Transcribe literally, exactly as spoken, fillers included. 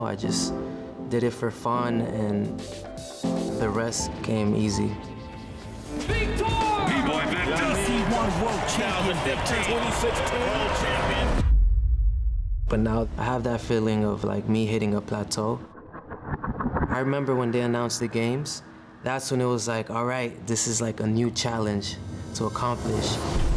I just did it for fun, and the rest came easy. Victor! B-Boy Victor! D C one World Champion Victor twenty sixteen World Champion. But now I have that feeling of like me hitting a plateau. I remember when they announced the games, that's when it was like, all right, this is like a new challenge to accomplish.